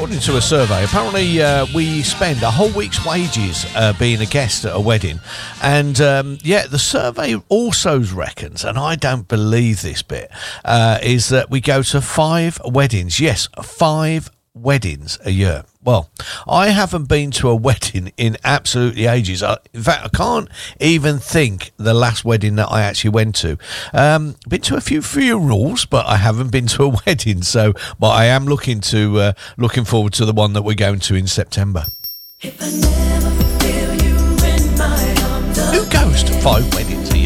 according to a survey, apparently we spend a whole week's wages being a guest at a wedding. And, the survey also reckons, and I don't believe this bit, is that we go to 5 weddings. Yes, 5 weddings a year. Well, I haven't been to a wedding in absolutely ages. In fact, I can't even think the last wedding that I actually went to. Been to a few funerals, but I haven't been to a wedding. But I am looking forward to the one that we're going to in September. Who goes to 5 weddings?